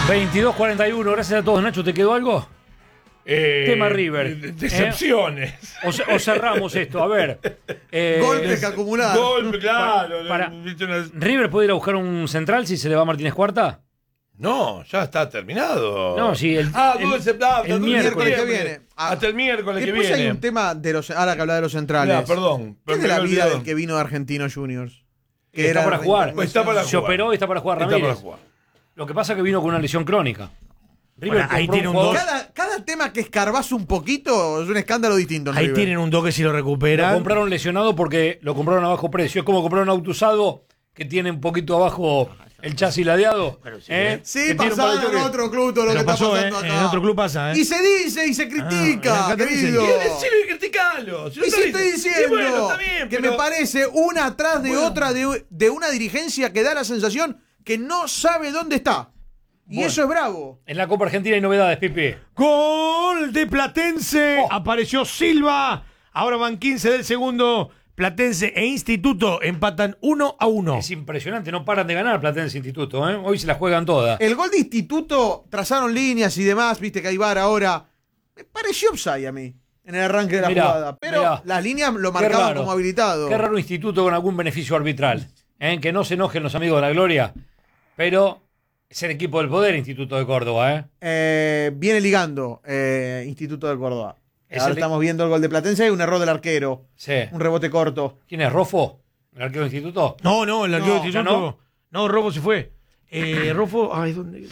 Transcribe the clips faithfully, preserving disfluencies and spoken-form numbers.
veintidós cuarenta y uno, gracias a todos. Nacho, ¿te quedó algo? Eh, Tema River. de- Decepciones. ¿Eh? O, o cerramos esto, a ver. Eh, Golpes que acumular. Golpe, claro. Para- ¿Viste una- ¿River puede ir a buscar un central si se le va a Martínez Cuarta? No, ya está terminado. No, sí, el- ah, el- el, ah, el hasta miércoles que viene. Ah, Hasta el miércoles que Después viene. hay un tema de los. Ahora que habla de los centrales. Ya, perdón. ¿Qué es me de la había vida olvidado. del que vino de Argentino Juniors? Que Está para jugar. Pues está para Se jugar. operó y está para jugar Está Ramírez. para jugar. Lo que pasa es que vino con una lesión crónica. River Bueno, ahí compró tiene un jugador- dos. Cada, cada tema que escarbás un poquito es un escándalo distinto. en Ahí River. tienen un toque si lo Lo recuperan. compraron lesionado porque lo compraron a bajo precio. Es como comprar un auto usado que tiene un poquito abajo el chasis ladeado. ¿eh? Sí, Que tiene un pasaba palito en que- otro club todo lo Pero que pasó, está ¿eh? pasando En acá. otro club pasa, ¿eh? Y se dice y se critica, Ah, acá te dicen. querido. ¿Qué decirlo y criticarlo? Si no Y está si estoy bien. diciendo Y bueno, está bien, que pero- me parece una atrás de Bueno. otra de, de una dirigencia que da la sensación que no sabe dónde está. Y Bueno. eso es bravo. En la Copa Argentina hay novedades, Pipi. Gol de Platense. Oh. Apareció Silva. Ahora van quince del segundo. Platense e Instituto empatan uno a uno. Es impresionante, no paran de ganar Platense Instituto. ¿eh? Hoy se la juegan todas. El gol de Instituto, trazaron líneas y demás, viste que hay V A R ahora. Me pareció offside a mí en el arranque de la Mirá, jugada. Pero mirá. las líneas lo Qué marcaban raro. como habilitado. Qué raro Instituto con algún beneficio arbitral. ¿eh? Que no se enojen los amigos de la gloria. Pero es el equipo del poder, Instituto de Córdoba. ¿eh? Eh, viene ligando eh, Instituto de Córdoba. Es Ahora el- estamos viendo el gol de Platense y un error del arquero. Sí. Un rebote corto. ¿Quién es? ¿Rofo? ¿El arquero de Instituto? No, no, el arquero No, de ¿ya Instituto. No? no, Rofo se fue. Eh, Rofo, ay, ¿dónde?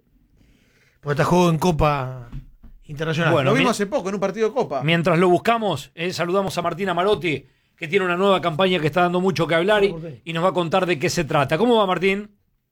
Porque atajó en Copa Internacional. Bueno, Lo mi- vimos hace poco en un partido de Copa. Mientras lo buscamos, eh, saludamos a Martina Marotti, que tiene una nueva campaña que está dando mucho que hablar y, y nos va a contar de qué se trata. ¿Cómo va, Martín?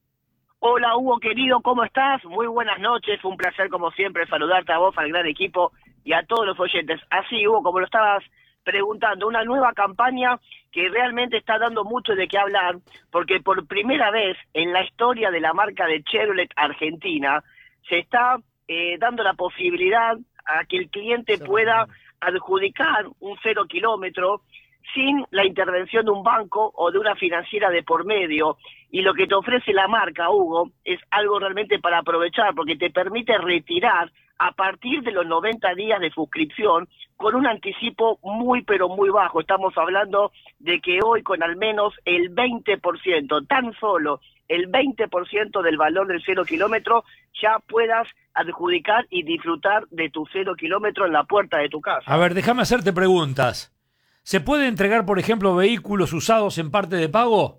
Hola Hugo querido, ¿cómo estás? Muy buenas noches, fue un placer como siempre saludarte a vos, al gran equipo y a todos los oyentes. Así Hugo, como lo estabas preguntando, una nueva campaña que realmente está dando mucho de qué hablar, porque por primera vez en la historia de la marca de Chevrolet Argentina se está eh, dando la posibilidad a que el cliente pueda adjudicar un cero kilómetro sin la intervención de un banco o de una financiera de por medio. Y lo que te ofrece la marca, Hugo, es algo realmente para aprovechar, porque te permite retirar a partir de los noventa días de suscripción con un anticipo muy pero muy bajo. Estamos hablando de que hoy con al menos el veinte por ciento, tan solo el veinte por ciento del valor del cero kilómetro, ya puedas adjudicar y disfrutar de tu cero kilómetro en la puerta de tu casa. A ver, déjame hacerte preguntas. ¿Se puede entregar, por ejemplo, vehículos usados en parte de pago?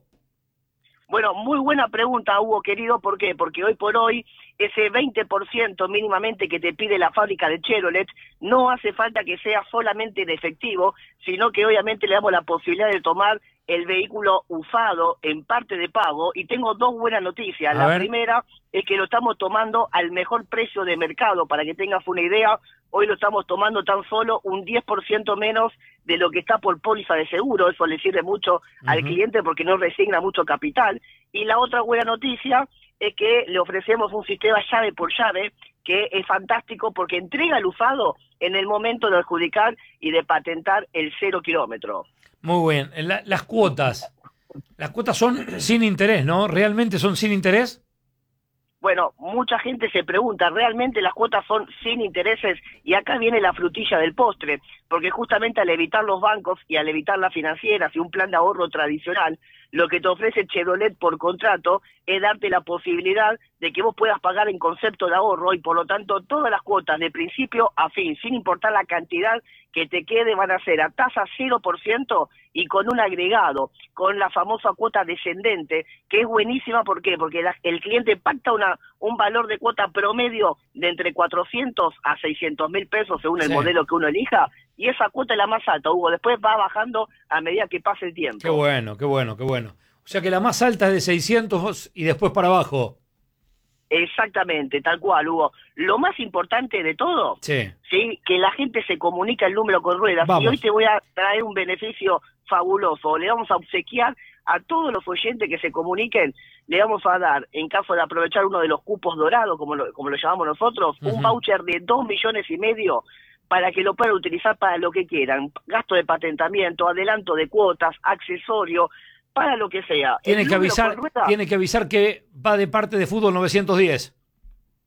Bueno, muy buena pregunta, Hugo, querido. ¿Por qué? Porque hoy por hoy, ese veinte por ciento mínimamente que te pide la fábrica de Chevrolet, no hace falta que sea solamente en efectivo, sino que obviamente le damos la posibilidad de tomar el vehículo usado en parte de pago. Y tengo dos buenas noticias. A La ver. primera es que lo estamos tomando al mejor precio de mercado. Para que tengas una idea, hoy lo estamos tomando tan solo un diez por ciento menos de lo que está por póliza de seguro. Eso le sirve mucho al cliente porque no resigna mucho capital. Y la otra buena noticia es que le ofrecemos un sistema llave por llave que es fantástico porque entrega el usado en el momento de adjudicar y de patentar el cero kilómetro. Muy bien. La- las cuotas. Las cuotas son sin interés, ¿no? ¿Realmente son sin interés? Bueno, mucha gente se pregunta, ¿realmente las cuotas son sin intereses? Y acá viene la frutilla del postre, porque justamente al evitar los bancos y al evitar las financieras y un plan de ahorro tradicional, lo que te ofrece Chevrolet por contrato es darte la posibilidad de que vos puedas pagar en concepto de ahorro y por lo tanto todas las cuotas de principio a fin, sin importar la cantidad que te quede, van a ser a tasa cero por ciento y con un agregado, con la famosa cuota descendente, que es buenísima. ¿Por qué? Porque la- el cliente pacta una un valor de cuota promedio de entre cuatrocientos a seiscientos mil pesos según el Sí. modelo que uno elija, y esa cuota es la más alta, Hugo. Después va bajando a medida que pase el tiempo. Qué bueno, qué bueno, qué bueno. O sea que la más alta es de seiscientos y después para abajo. Exactamente, tal cual, Hugo. Lo más importante de todo, Sí. ¿sí? Que la gente se comunica el número con ruedas. Vamos. Y hoy te voy a traer un beneficio fabuloso. Le vamos a obsequiar a todos los oyentes que se comuniquen, le vamos a dar, en caso de aprovechar uno de los cupos dorados, como lo, como lo llamamos nosotros, Ujú. un voucher de dos millones y medio para que lo puedan utilizar para lo que quieran. Gasto de patentamiento, adelanto de cuotas, accesorio, para lo que sea. Tiene El que número avisar, con ruedas- tiene que avisar que va de parte de Fútbol novecientos diez.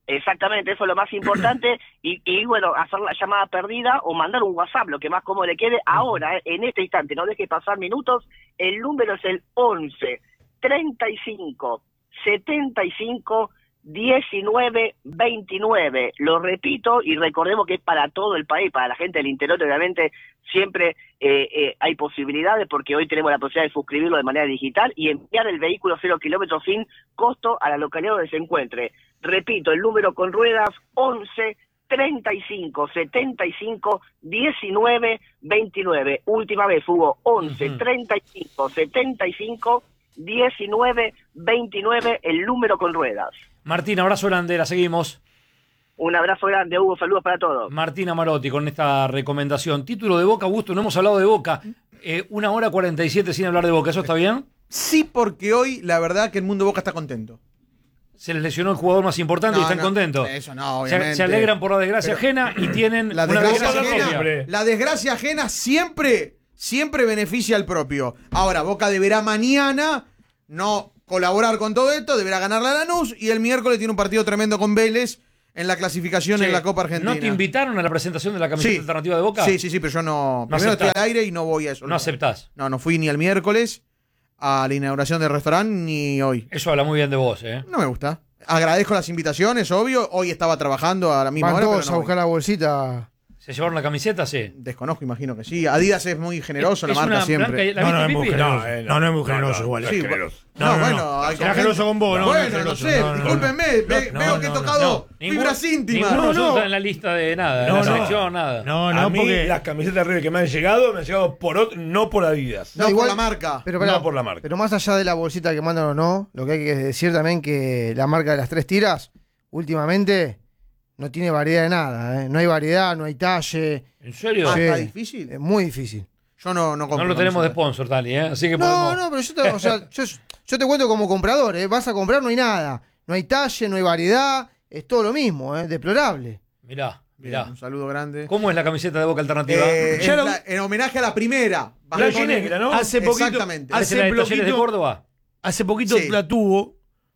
Exactamente, eso es lo más importante. Y, y bueno, hacer la llamada perdida o mandar un WhatsApp, lo que más cómodo le quede. Ahora, eh, en este instante, no deje pasar minutos. El número es el once, treinta y cinco, setenta y cinco, diecinueve, veintinueve. Lo repito y recordemos que es para todo el país, para la gente del interior, obviamente siempre eh, eh, hay posibilidades porque hoy tenemos la posibilidad de suscribirlo de manera digital y enviar el vehículo cero kilómetros sin costo a la localidad donde se encuentre. Repito, el número con ruedas once, treinta y cinco, setenta y cinco, diecinueve, veintinueve. Última vez, Hugo, once, treinta y cinco, setenta y cinco, diecinueve, veintinueve, el número con ruedas. Martín, abrazo grande, la seguimos. Un abrazo grande, Hugo, saludos para todos. Martín Amarotti con esta recomendación. Título de Boca, Augusto, no hemos hablado de Boca. Eh, una hora cuarenta y siete sin hablar de Boca, ¿eso está bien? Sí, porque hoy la verdad que el mundo Boca está contento. Se les lesionó el jugador más importante No, y están no, contentos. eso no, se, obviamente. se alegran por la desgracia Pero ajena y tienen La una desgracia, desgracia ajena, propia. la desgracia ajena siempre, siempre beneficia al propio. Ahora, Boca deberá mañana no colaborar con todo esto, deberá ganarle a Lanús y el miércoles tiene un partido tremendo con Vélez en la clasificación Che, en la Copa Argentina. ¿No te invitaron a la presentación de la camiseta Sí. alternativa de Boca? Sí, sí, sí, pero yo no... No primero aceptás. estoy al aire y no voy a eso. No aceptás. No, no fui ni el miércoles a la inauguración del restaurante ni hoy. Eso habla muy bien de vos, ¿eh? No me gusta. Agradezco las invitaciones, obvio. Hoy estaba trabajando a la misma Van hora, todos pero a no buscar voy. la bolsita. ¿Se llevaron la camiseta? Sí. Desconozco, imagino que sí. Adidas es muy generoso, Es la marca una siempre. blanca- ¿La No, no, viste, es muy Pipi? generoso. No, eh, No, no es muy generoso no, igual. no, Sí, es bueno. generoso. No, No, no, bueno, no. hay Será gente- generoso con vos, no, no es Bueno, no, generoso. sé, No, no, no. discúlpenme, ve- No, veo no, que he no, tocado Ningún- fibras íntimas. Ninguno No, no. está en la lista de nada, de No, la no. selección, nada. No, A no, mí porque. las camisetas de River que me han llegado, me han llegado por ot- no por Adidas. No, No, igual- por la marca. Pero, No pará, por la marca. pero más allá de la bolsita que mandan o no, lo que hay que decir también que la marca de las tres tiras, últimamente, no tiene variedad de nada. ¿eh? No hay variedad, no hay talle. ¿En serio? Ah, Sí. está difícil. Es muy difícil. Yo no, no compro No lo tenemos de camisetas. sponsor, Dani, ¿eh? Así que No, podemos... no, pero yo te, o sea, yo, yo te cuento como comprador, ¿eh? Vas a comprar, no hay nada. No hay talle, no hay variedad, es todo lo mismo, ¿eh? Deplorable. Mirá, Bien, mirá. un saludo grande. ¿Cómo es la camiseta de Boca alternativa? Eh, Ya en, lo- la- en homenaje a la primera. Blanca y Bastón- negra, ¿no? Hace poquito, Exactamente. ¿Es hace la de Talleres de poquito, Córdoba? hace poquito Sí. la tuvo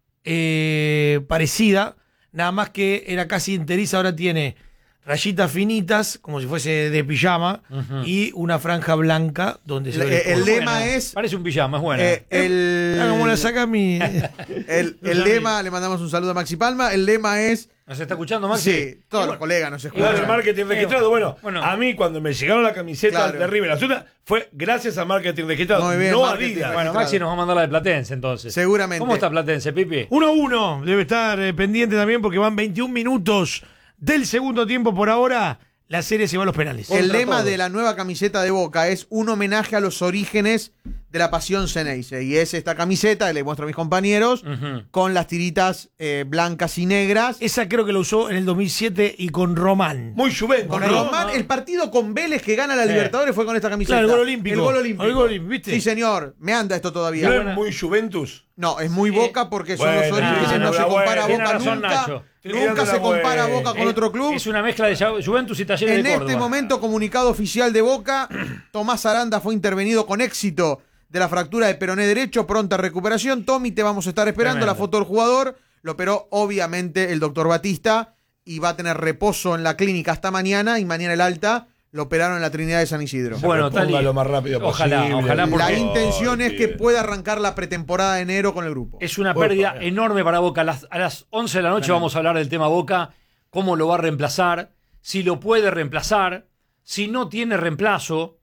eh, parecida, nada más que era casi enteriza, ahora tiene rayitas finitas, como si fuese de pijama, Ujú. y una franja blanca donde se ve Le- el el escudo. lema Buena. es- Parece un pijama, es buena. Eh, el, Ah, como la saca mi. el, el lema, le mandamos un saludo a Maxi Palma. El lema es. ¿Nos está escuchando, Maxi? Sí, todos los colegas nos Igual el escuchan. marketing registrado, bueno, Bueno. a mí cuando me llegaron la camiseta Claro. de River Azul fue gracias a marketing registrado, Muy bien, no marketing Adidas. Bueno, Maxi nos va a mandar la de Platense, entonces. Seguramente. ¿Cómo está Platense, Pipi? uno a uno, debe estar eh, pendiente también porque van veintiún minutos del segundo tiempo por ahora. La serie se va a los penales. El Contra lema todos. de la nueva camiseta de Boca es un homenaje a los orígenes de la pasión Ceneice. Y es esta camiseta, que le muestro a mis compañeros, Ujú. con las tiritas eh, blancas y negras. Esa creo que lo usó en el dos mil siete y con Román. Muy Juventus, Con ¿no? Román, el partido con Vélez que gana la Sí. Libertadores fue con esta camiseta. Claro, el gol olímpico. El gol olímpico. El gol olímpico, ¿viste? Sí, señor. Me anda esto todavía. ¿No buena. es muy Juventus? No, es muy Boca porque son Bueno, los orígenes. ah, no no, se la compara buena. Tiene Boca razón, nunca. Nacho. Estoy Nunca tirando se la compara buena. Boca con Eh, otro club. Es una mezcla de Ju- Juventus y Talleres En de Córdoba. este momento, comunicado oficial de Boca, Tomás Aranda fue intervenido con éxito de la fractura de peroné derecho, pronta recuperación. Tommy, te vamos a estar esperando Tremendo. la foto del jugador. Lo operó obviamente el doctor Batista y va a tener reposo en la clínica hasta mañana y mañana el alta lo operaron en la Trinidad de San Isidro. Bueno, Reponga Tali, lo más rápido ojalá, posible. ojalá, porque- La intención es que Bien. pueda arrancar la pretemporada de enero con el grupo. Es una Opa, pérdida bien. enorme para Boca. A las, a las once de la noche vamos a hablar del tema Boca, cómo lo va a reemplazar, si lo puede reemplazar, si no tiene reemplazo,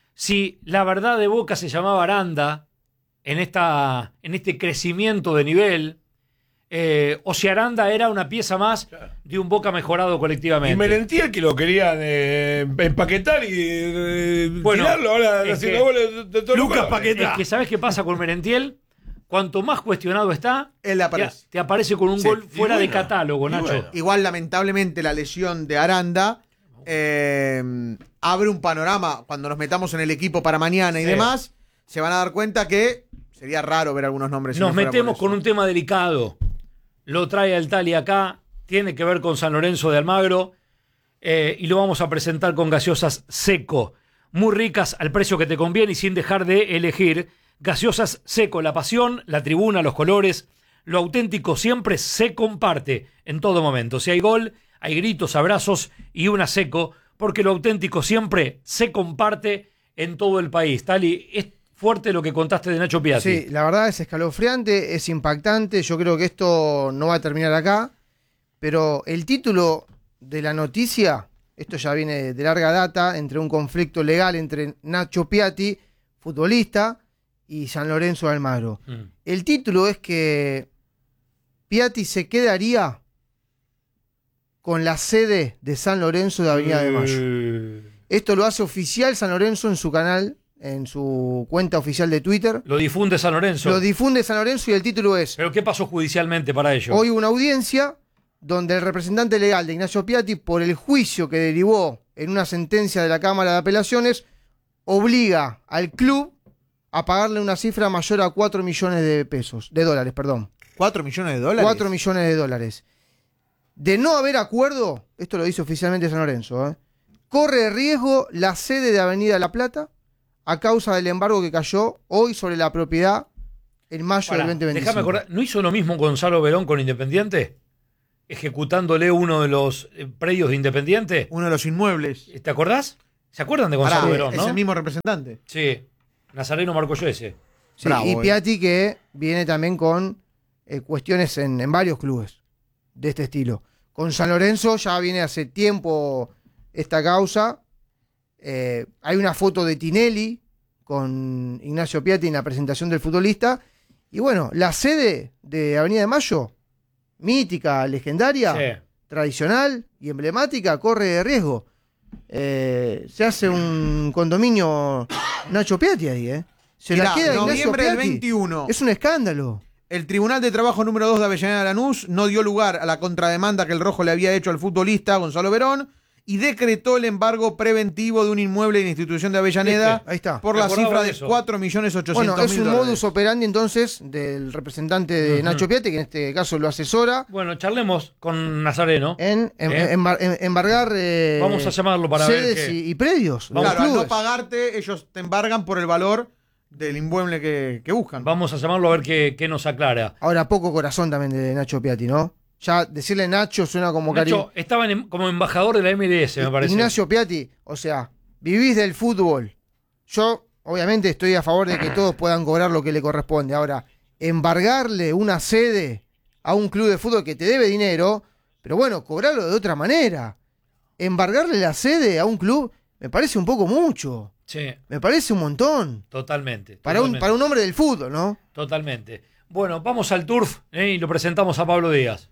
si la verdad de Boca se llamaba Aranda en, esta, en este crecimiento de nivel, eh, o si Aranda era una pieza más de un Boca mejorado colectivamente. Y Merentiel que lo querían eh, empaquetar y eh, Bueno, tirarlo ahora es haciendo que- goles de, de todos Lucas los colores. Paquetá. Es que ¿sabes qué pasa con Merentiel? Cuanto más cuestionado está, Él te, aparece. te aparece con un Sí, gol y fuera de bueno, catálogo, y Nacho. bueno. Igual, lamentablemente, la lesión de Aranda eh, abre un panorama. Cuando nos metamos en el equipo para mañana y Sí. demás, se van a dar cuenta que sería raro ver algunos nombres. si Nos no fuera por metemos eso. con un tema delicado. Lo trae el Tali acá, tiene que ver con San Lorenzo de Almagro eh, y lo vamos a presentar con gaseosas Seco. Muy ricas al precio que te conviene y sin dejar de elegir. Gaseosas Seco, la pasión, la tribuna, los colores, lo auténtico siempre se comparte en todo momento. Si hay gol, hay gritos, abrazos y una seco, porque lo auténtico siempre se comparte en todo el país. Tali, es fuerte lo que contaste de Nacho Piatti. Sí, la verdad es escalofriante, es impactante. Yo creo que esto no va a terminar acá, pero el título de la noticia, esto ya viene de larga data, entre un conflicto legal entre Nacho Piatti, futbolista, y San Lorenzo de Almagro. Mm. El título es que Piatti se quedaría con la sede de San Lorenzo de Avenida de Mayo. Mm. Esto lo hace oficial San Lorenzo en su canal, en su cuenta oficial de Twitter. Lo difunde San Lorenzo. Lo difunde San Lorenzo y el título es... ¿Pero qué pasó judicialmente para ello? Hoy hubo una audiencia donde el representante legal de Ignacio Piatti, por el juicio que derivó en una sentencia de la Cámara de Apelaciones, obliga al club a pagarle una cifra mayor a cuatro millones de pesos, de dólares, perdón. ¿cuatro millones de dólares? cuatro millones de dólares. De no haber acuerdo, esto lo dice oficialmente San Lorenzo, ¿eh? corre riesgo la sede de Avenida La Plata a causa del embargo que cayó hoy sobre la propiedad en mayo Pará, del veinte veinticinco. Déjame acordar, ¿no hizo lo mismo Gonzalo Verón con Independiente? Ejecutándole uno de los eh, predios de Independiente. Uno de los inmuebles. ¿Te acordás? ¿Se acuerdan de Gonzalo Pará, Verón, no? Es el mismo representante. Sí, Nazareno marcó yo ese. Sí, Bravo, y Piatti eh. que viene también con eh, cuestiones en, en varios clubes de este estilo. Con San Lorenzo ya viene hace tiempo esta causa. Eh, hay una foto de Tinelli con Ignacio Piatti en la presentación del futbolista. Y bueno, la sede de Avenida de Mayo, mítica, legendaria, sí. tradicional y emblemática, corre de riesgo. Eh, se hace un condominio Nacho Piatti ahí, ¿eh? Se Mirá, la queda Ignacio noviembre Piatti. del veintiuno. Es un escándalo. El Tribunal de Trabajo número dos de Avellaneda Lanús no dio lugar a la contrademanda que el Rojo le había hecho al futbolista Gonzalo Verón y decretó el embargo preventivo de un inmueble de la institución de Avellaneda Ahí está. por la cifra de cuatro millones ochocientos mil Bueno, es un dólares. modus operandi entonces del representante de uh-huh. Nacho Piatti, que en este caso lo asesora. Bueno, charlemos con Nazareno. En, en, ¿Eh? en, en embargar eh, Vamos a llamarlo para sedes ver qué... y, y predios. Claro, al no pagarte, ellos te embargan por el valor del inmueble que, que buscan. Vamos a llamarlo a ver qué, qué nos aclara. Ahora, poco corazón también de Nacho Piatti, ¿no? Ya decirle Nacho suena como Nacho cariño. estaba en, como embajador de la M L S, me parece. Ignacio Piatti, o sea, vivís del fútbol. Yo, obviamente, estoy a favor de que todos puedan cobrar lo que le corresponde. Ahora, embargarle una sede a un club de fútbol que te debe dinero, pero bueno, cobrarlo de otra manera. Embargarle la sede a un club me parece un poco mucho. Sí. Me parece un montón. Totalmente. Para, totalmente. Un, para un hombre del fútbol, ¿no? Totalmente. Bueno, vamos al Turf ¿eh? y lo presentamos a Pablo Díaz.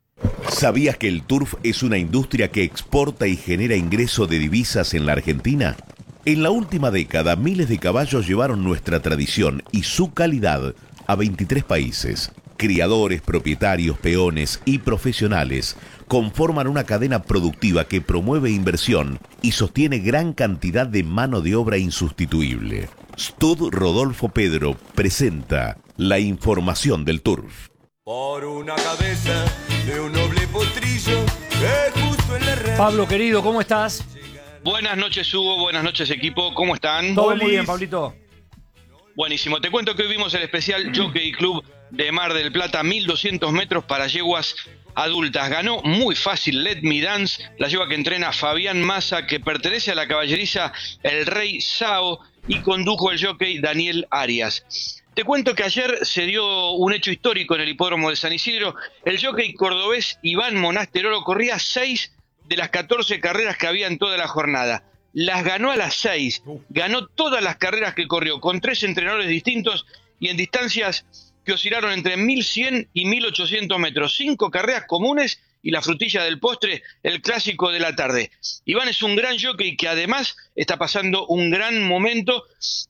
¿Sabías que el turf es una industria que exporta y genera ingreso de divisas en la Argentina? En la última década, miles de caballos llevaron nuestra tradición y su calidad a veintitrés países. Criadores, propietarios, peones y profesionales conforman una cadena productiva que promueve inversión y sostiene gran cantidad de mano de obra insustituible. Stud Rodolfo Pedro presenta la información del turf. Por una cabeza de un noble potrillo que justo en la red. Pablo, querido, ¿cómo estás? Buenas noches, Hugo. Buenas noches, equipo. ¿Cómo están? Todo muy bien, Pablito. Buenísimo. Te cuento que hoy vimos el especial Jockey Club de Mar del Plata, mil doscientos metros para yeguas adultas. Ganó muy fácil Let Me Dance, la yegua que entrena Fabián Massa, que pertenece a la caballeriza El Rey Sao, y condujo el jockey Daniel Arias. Te cuento que ayer se dio un hecho histórico en el hipódromo de San Isidro. El jockey cordobés Iván Monasterolo corría seis de las catorce carreras que había en toda la jornada. Las ganó a las seis, ganó todas las carreras que corrió, con tres entrenadores distintos y en distancias que oscilaron entre mil cien y mil ochocientos metros. Cinco carreras comunes y la frutilla del postre, el clásico de la tarde. Iván es un gran jockey que además está pasando un gran momento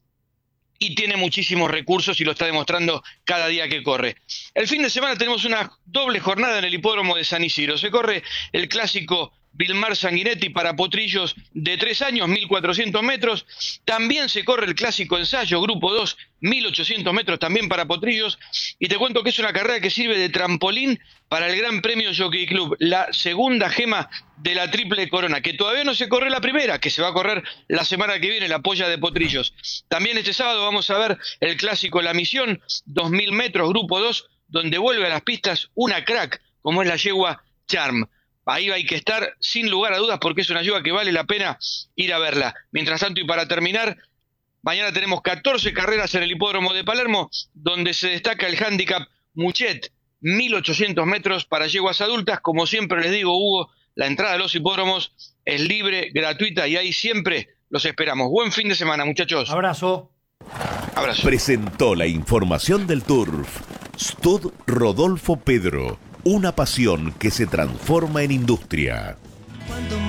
y tiene muchísimos recursos y lo está demostrando cada día que corre. El fin de semana tenemos una doble jornada en el hipódromo de San Isidro. Se corre el clásico Vilmar Sanguinetti para potrillos de tres años, mil cuatrocientos metros. También se corre el clásico ensayo, grupo dos, mil ochocientos metros también para potrillos. Y te cuento que es una carrera que sirve de trampolín para el Gran Premio Jockey Club, la segunda gema de la Triple Corona, que todavía no se corre la primera, que se va a correr la semana que viene, la polla de potrillos. También este sábado vamos a ver el clásico La Misión, dos mil metros, grupo dos, donde vuelve a las pistas una crack, como es la yegua Charm. Ahí hay que estar sin lugar a dudas porque es una yegua que vale la pena ir a verla. Mientras tanto, y para terminar, mañana tenemos catorce carreras en el hipódromo de Palermo, donde se destaca el handicap Muchet, mil ochocientos metros para yeguas adultas. Como siempre les digo, Hugo, la entrada a los hipódromos es libre, gratuita, y ahí siempre los esperamos. Buen fin de semana, muchachos. Abrazo. Abrazo. Presentó la información del Turf Stud Rodolfo Pedro, una pasión que se transforma en industria.